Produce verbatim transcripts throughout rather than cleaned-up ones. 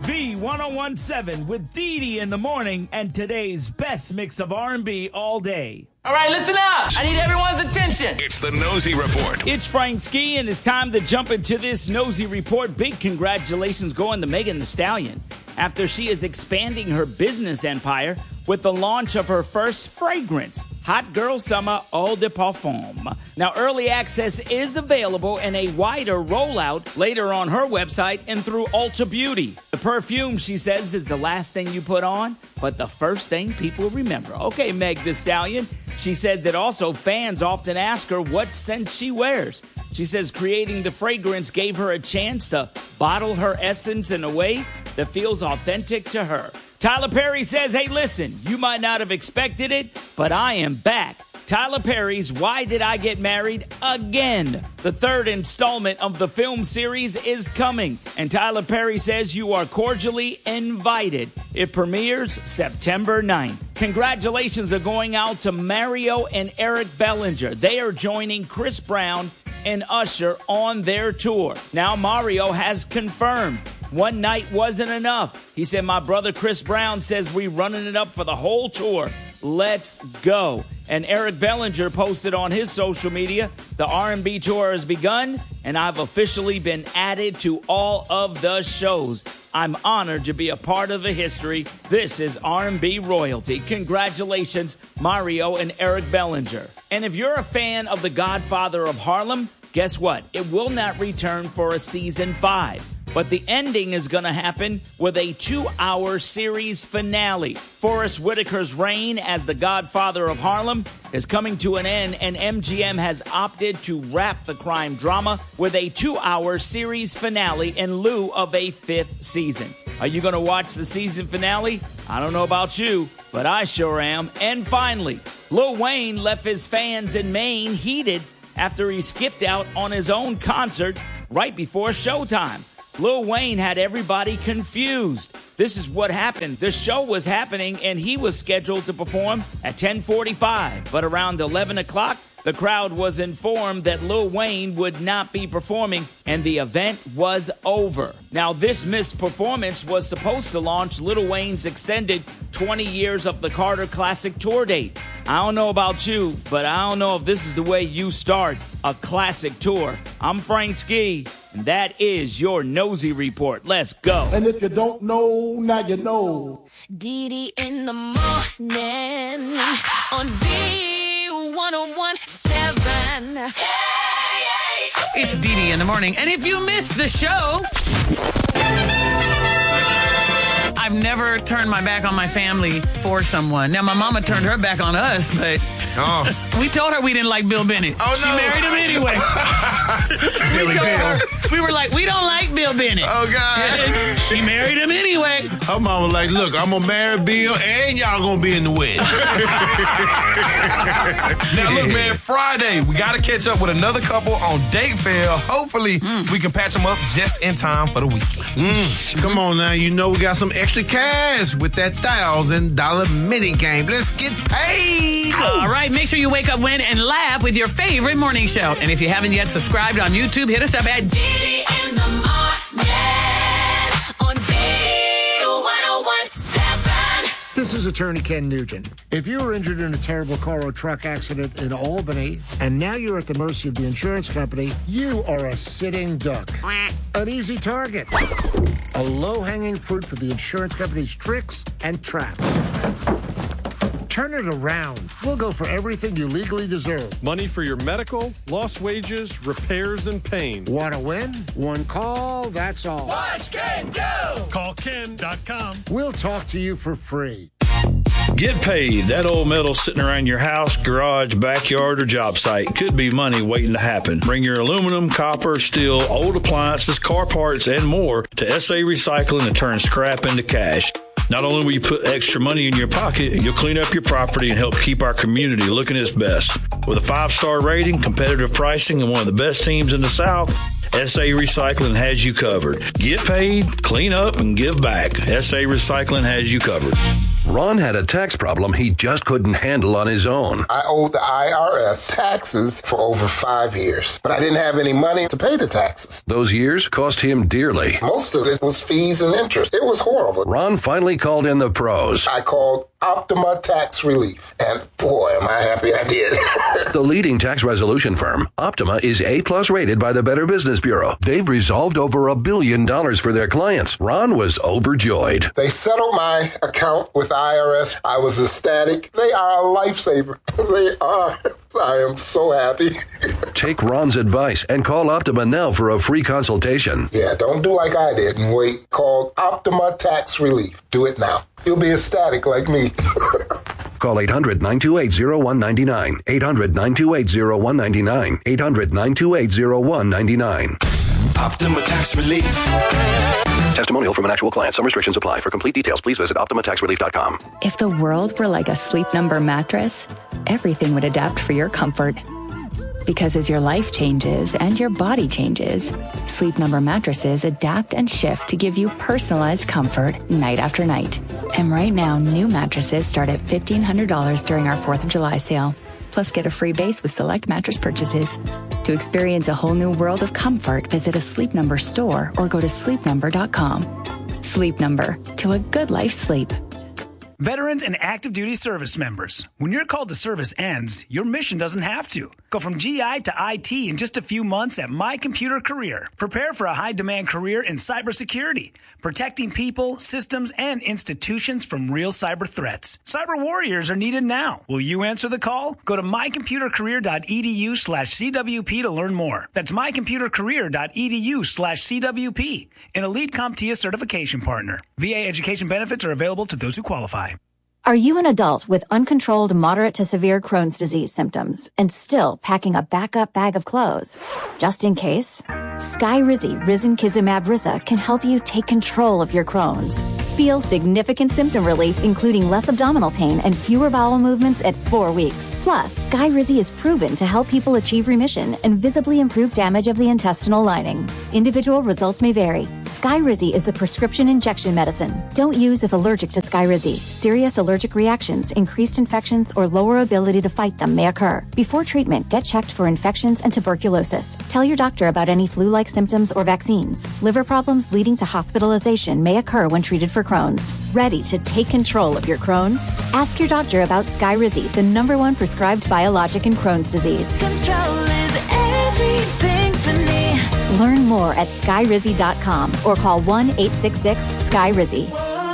V ten seventeen with Dee Dee in the morning and today's best mix of R and B all day. All right, listen up. I need everyone's attention. It's the Nosy Report. It's Frank Ski, and it's time to jump into this Nosy Report. Big congratulations going to Megan Thee Stallion after she is expanding her business empire with the launch of her first fragrance, Hot Girl Summer Eau de Parfum. Now, early access is available and a wider rollout later on her website and through Ulta Beauty. The perfume, she says, is the last thing you put on, but the first thing people remember. Okay, Meg Thee Stallion. She said that also fans often ask her what scent she wears. She says creating the fragrance gave her a chance to bottle her essence in a way that feels authentic to her. Tyler Perry says, hey, listen, you might not have expected it, but I am back. Tyler Perry's Why Did I Get Married Again? The third installment of the film series is coming, and Tyler Perry says you are cordially invited. It premieres September ninth. Congratulations are going out to Mario and Eric Bellinger. They are joining Chris Brown and Usher on their tour. Now Mario has confirmed one night wasn't enough. He said, my brother Chris Brown says we running it up for the whole tour. Let's go. And Eric Bellinger posted on his social media, the R and B tour has begun, and I've officially been added to all of the shows. I'm honored to be a part of the history. This is R and B royalty. Congratulations, Mario and Eric Bellinger. And if you're a fan of The Godfather of Harlem, guess what? It will not return for a season five. But the ending is going to happen with a two-hour series finale. Forrest Whitaker's reign as the Godfather of Harlem is coming to an end, and M G M has opted to wrap the crime drama with a two-hour series finale in lieu of a fifth season. Are you going to watch the season finale? I don't know about you, but I sure am. And finally, Lil Wayne left his fans in Maine heated after he skipped out on his own concert right before showtime. Lil Wayne had everybody confused. This is what happened. The show was happening and he was scheduled to perform at ten forty-five. But around eleven o'clock, the crowd was informed that Lil Wayne would not be performing and the event was over. Now, this missed performance was supposed to launch Lil Wayne's extended twenty years of the Carter Classic tour dates. I don't know about you, but I don't know if this is the way you start a classic tour. I'm Frank Ski, and that is your Nosy Report. Let's go. And if you don't know, now you know. Dee Dee in the morning on V ten seventeen. It's Dee Dee in the morning. And if you missed the show, I've never turned my back on my family for someone. Now, my mama turned her back on us, but oh. we told her we didn't like Bill Bennett. Oh, she no. married him anyway. we told her, we were like, we don't like Bill Bennett. Oh, God. And she married him anyway. Her mama was like, look, I'm going to marry Bill, and y'all going to be in the wedding. Now, look, man, Friday, we got to catch up with another couple on Date Fair. Hopefully, mm. we can patch them up just in time for the weekend. Mm. Come on now, you know we got some extra cash with that one thousand dollars mini game. Let's get paid. All right, make sure you wake up, win, and laugh with your favorite morning show. And if you haven't yet subscribed on YouTube, hit us up at Dee Dee in the morning on V ten seventeen. This is attorney Ken Nugent. If you were injured in a terrible car or truck accident in Albany, and now you're at the mercy of the insurance company, you are a sitting duck. An easy target. A low-hanging fruit for the insurance company's tricks and traps. Turn it around. We'll go for everything you legally deserve. Money for your medical, lost wages, repairs, and pain. Want to win? One call, that's all. Watch Ken go! Call Ken dot com. We'll talk to you for free. Get paid. That old metal sitting around your house, garage, backyard, or job site could be money waiting to happen. Bring your aluminum, copper, steel, old appliances, car parts, and more to S A Recycling and turn scrap into cash. Not only will you put extra money in your pocket, you'll clean up your property and help keep our community looking its best. With a five-star rating, competitive pricing, and one of the best teams in the South, S A Recycling has you covered. Get paid, clean up, and give back. S A Recycling has you covered. Ron had a tax problem he just couldn't handle on his own. I owed the I R S taxes for over five years, but I didn't have any money to pay the taxes. Those years cost him dearly. Most of it was fees and interest. It was horrible. Ron finally called in the pros. I called Optima Tax Relief, and boy, am I happy I did. The leading tax resolution firm, Optima, is A-plus rated by the Better Business Bureau. They've resolved over a billion dollars for their clients. Ron was overjoyed. They settled my account with I R S. I was ecstatic. They are a lifesaver. They are. I am so happy. Take Ron's advice and call Optima now for a free consultation. Yeah, don't do like I did and wait. Call Optima Tax Relief. Do it now. You'll be ecstatic like me. Call eight hundred, nine two eight, zero one nine nine. eight hundred, nine two eight, zero one nine nine. eight hundred, nine two eight, zero one nine nine. Optima Tax Relief. Testimonial from an actual client. Some restrictions apply. For complete details, please visit optima tax relief dot com. If the world were like a Sleep Number mattress, everything would adapt for your comfort. Because as your life changes and your body changes, Sleep Number mattresses adapt and shift to give you personalized comfort night after night. And right now, new mattresses start at fifteen hundred dollars during our fourth of July sale. Plus, get a free base with select mattress purchases. To experience a whole new world of comfort, visit a Sleep Number store or go to sleep number dot com. Sleep Number, to a good life sleep. Veterans and active duty service members, when your call to service ends, your mission doesn't have to. Go from G I to I T in just a few months at My Computer Career. Prepare for a high-demand career in cybersecurity, protecting people, systems, and institutions from real cyber threats. Cyber warriors are needed now. Will you answer the call? Go to my computer career dot e d u slash C W P to learn more. That's my computer career dot e d u slash C W P, an Elite CompTIA certification partner. V A education benefits are available to those who qualify. Are you an adult with uncontrolled moderate to severe Crohn's disease symptoms and still packing a backup bag of clothes? Just in case, Skyrizi Risankizumab Riza can help you take control of your Crohn's. Feel significant symptom relief, including less abdominal pain and fewer bowel movements at four weeks. Plus, Skyrizi is proven to help people achieve remission and visibly improve damage of the intestinal lining. Individual results may vary. Skyrizi is a prescription injection medicine. Don't use if allergic to Skyrizi. Serious allergic reactions, increased infections, or lower ability to fight them may occur. Before treatment, get checked for infections and tuberculosis. Tell your doctor about any flu-like symptoms or vaccines. Liver problems leading to hospitalization may occur when treated for Crohn's. Ready to take control of your Crohn's? Ask your doctor about Skyrizi, the number one prescribed biologic in Crohn's disease. Control is everything to me. Learn more at skyrizi dot com or call one eight six six Sky Rizzy.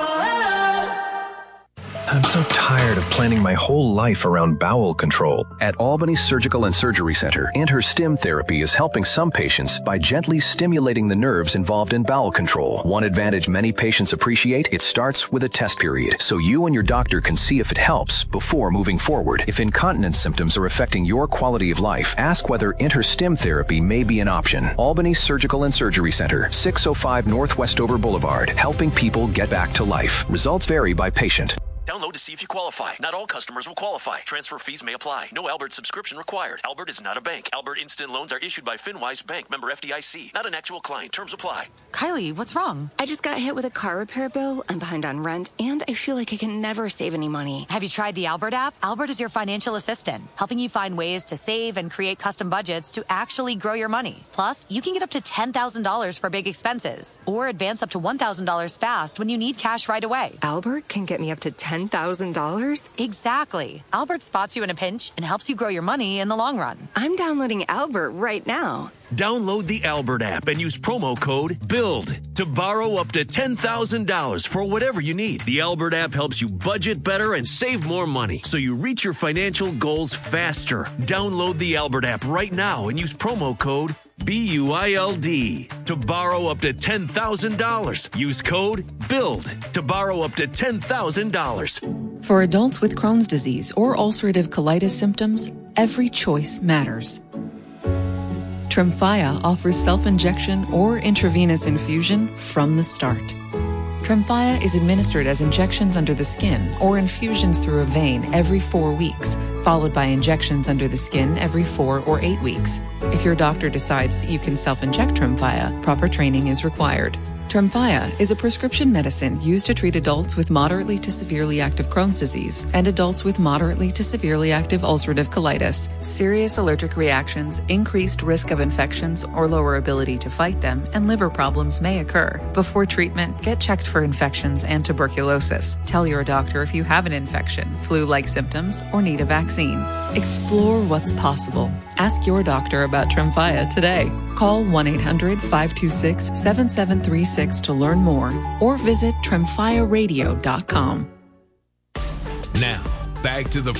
I'm so tired of planning my whole life around bowel control. At Albany Surgical and Surgery Center, InterStim therapy is helping some patients by gently stimulating the nerves involved in bowel control. One advantage many patients appreciate, it starts with a test period, so you and your doctor can see if it helps before moving forward. If incontinence symptoms are affecting your quality of life, ask whether InterStim therapy may be an option. Albany Surgical and Surgery Center, six oh five North Westover Boulevard, helping people get back to life. Results vary by patient. Download to see if you qualify. Not all customers will qualify. Transfer fees may apply. No Albert subscription required. Albert is not a bank. Albert Instant Loans are issued by FinWise Bank, member F D I C. Not an actual client. Terms apply. Kylie, what's wrong? I just got hit with a car repair bill. I'm behind on rent, and I feel like I can never save any money. Have you tried the Albert app? Albert is your financial assistant, helping you find ways to save and create custom budgets to actually grow your money. Plus, you can get up to ten thousand dollars for big expenses, or advance up to one thousand dollars fast when you need cash right away. Albert can get me up to ten thousand dollars? Exactly. Albert spots you in a pinch and helps you grow your money in the long run. I'm downloading Albert right now. Download the Albert app and use promo code BUILD to borrow up to ten thousand dollars for whatever you need. The Albert app helps you budget better and save more money, so you reach your financial goals faster. Download the Albert app right now and use promo code B U I L D to borrow up to ten thousand dollars. Use code BUILD to borrow up to ten thousand dollars. For adults with Crohn's disease or ulcerative colitis symptoms, every choice matters. Tremfya offers self-injection or intravenous infusion from the start. Tremfya is administered as injections under the skin or infusions through a vein every four weeks, followed by injections under the skin every four or eight weeks. If your doctor decides that you can self-inject Tremfya, proper training is required. Tremfya is a prescription medicine used to treat adults with moderately to severely active Crohn's disease and adults with moderately to severely active ulcerative colitis. Serious allergic reactions, increased risk of infections or lower ability to fight them, and liver problems may occur. Before treatment, get checked for infections and tuberculosis. Tell your doctor if you have an infection, flu-like symptoms, or need a vaccine. Explore what's possible. Ask your doctor about Tremfya today. Call one eight hundred five two six seven seven three six to learn more or visit tremfya radio dot com. Now, back to the